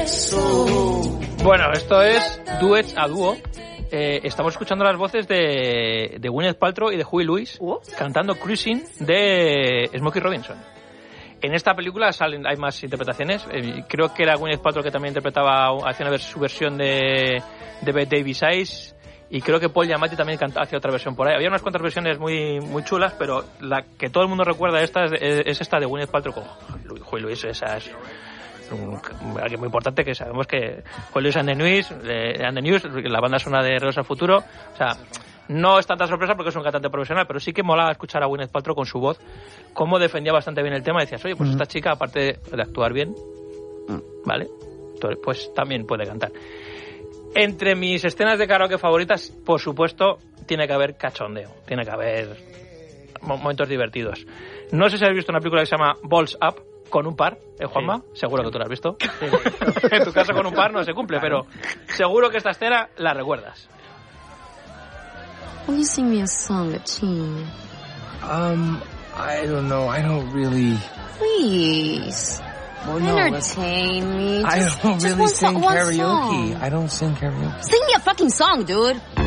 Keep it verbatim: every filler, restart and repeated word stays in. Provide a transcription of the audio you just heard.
Bueno, esto es Duets a dúo. Eh, estamos escuchando las voces de, de Gwyneth Paltrow y de Huey Lewis uh. cantando Cruising de Smokey Robinson. En esta película salen, hay más interpretaciones. Eh, creo que era Gwyneth Paltrow que también interpretaba, hacía una, su versión de, de Bette Davis Eyes. Y creo que Paul Giamatti también canta, hacía otra versión por ahí. Había unas cuantas versiones muy muy chulas, pero la que todo el mundo recuerda esta es, es esta de Gwyneth Paltrow con Huey Lewis. Esa es alguien muy importante, que sabemos que Huey Lewis and the News, eh, and the News, la banda sonora de Regreso al Futuro. O sea, no es tanta sorpresa porque es un cantante profesional, pero sí que molaba escuchar a Gwyneth Paltrow con su voz, cómo defendía bastante bien el tema. Y decías, oye, pues mm. esta chica, aparte de actuar bien, ¿vale? Pues también puede cantar. Entre mis escenas de karaoke favoritas, por supuesto, tiene que haber cachondeo, tiene que haber momentos divertidos. No sé si habéis visto una película que se llama Balls Up, con un par, ¿eh, Juanma? Sí. Seguro que tú la has visto. Sí. En tu caso con un par no se cumple, claro. Pero seguro que esta escena la recuerdas. Will you sing me a song, a tune? Um, I don't know, I don't really... Please. Well, no, entertain me. I just, don't just really one sing so- karaoke. Song. I don't sing karaoke. Sing me a fucking song, dude.